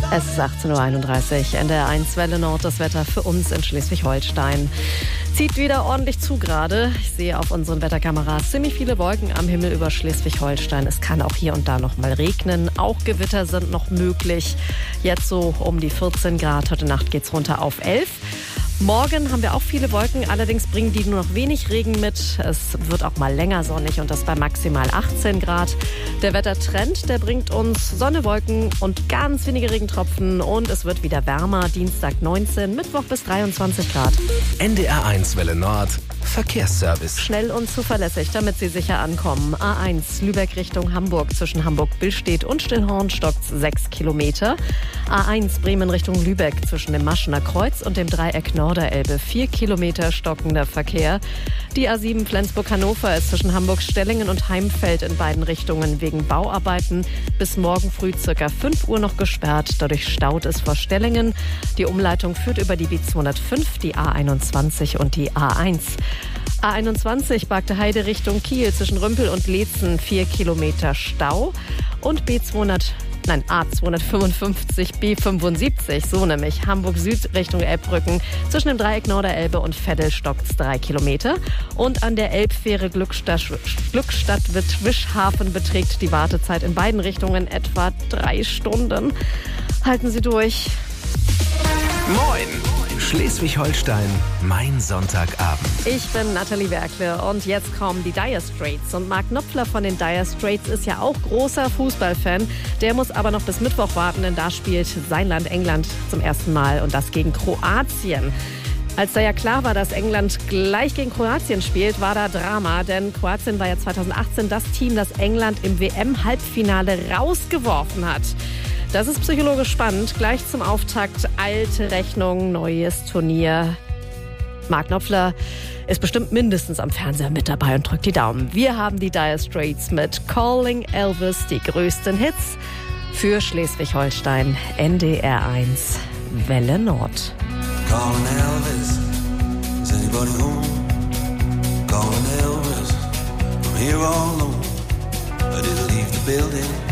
Es ist 18.31 Uhr, NDR 1 Welle Nord, das Wetter für uns in Schleswig-Holstein. Zieht wieder ordentlich zu gerade. Ich sehe auf unseren Wetterkameras ziemlich viele Wolken am Himmel über Schleswig-Holstein. Es kann auch hier und da noch mal regnen. Auch Gewitter sind noch möglich. Jetzt so um die 14 Grad. Heute Nacht geht's runter auf 11. Morgen haben wir auch viele Wolken, allerdings bringen die nur noch wenig Regen mit. Es wird auch mal länger sonnig und das bei maximal 18 Grad. Der Wettertrend, der bringt uns Sonne, Wolken und ganz wenige Regentropfen und es wird wieder wärmer. Dienstag 19, Mittwoch bis 23 Grad. NDR 1 Welle Nord, Verkehrsservice. Schnell und zuverlässig, damit Sie sicher ankommen. A1 Lübeck Richtung Hamburg. Zwischen Hamburg-Billstedt und Stillhorn stockt's 6 Kilometer. A1 Bremen Richtung Lübeck. Zwischen dem Maschener Kreuz und dem Dreieck Norderelbe 4 Kilometer stockender Verkehr. Die A7 Flensburg-Hannover ist zwischen Hamburg-Stellingen und Heimfeld in beiden Richtungen wegen Bauarbeiten bis morgen früh ca. 5 Uhr noch gesperrt. Dadurch staut es vor Stellingen. Die Umleitung führt über die B205, die A21 und die A1. A21 Bargte Heide Richtung Kiel zwischen Rümpel und Leetzen 4 Kilometer Stau und A255 B75, so nämlich Hamburg Süd Richtung Elbbrücken zwischen dem Dreieck Norderelbe und Veddel stockt's 3 Kilometer und an der Elbfähre Glückstadt-Wischhafen beträgt die Wartezeit in beiden Richtungen etwa 3 Stunden. Halten Sie durch. Moin! Schleswig-Holstein, mein Sonntagabend. Ich bin Nathalie Werkle und jetzt kommen die Dire Straits. Und Mark Knopfler von den Dire Straits ist ja auch großer Fußballfan. Der muss aber noch bis Mittwoch warten, denn da spielt sein Land England zum ersten Mal und das gegen Kroatien. Als da ja klar war, dass England gleich gegen Kroatien spielt, war da Drama. Denn Kroatien war ja 2018 das Team, das England im WM-Halbfinale rausgeworfen hat. Das ist psychologisch spannend. Gleich zum Auftakt alte Rechnung, neues Turnier. Mark Knopfler ist bestimmt mindestens am Fernseher mit dabei und drückt die Daumen. Wir haben die Dire Straits mit Calling Elvis, die größten Hits für Schleswig-Holstein. NDR 1 Welle Nord. Calling Elvis, is anybody home? Calling Elvis, I'm here all alone. I didn't leave the building.